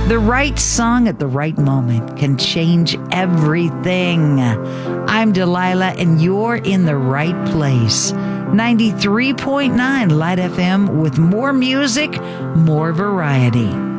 The right song at the right moment can change everything. I'm Delilah, and you're in the right place. 93.9 Light FM with more music, more variety.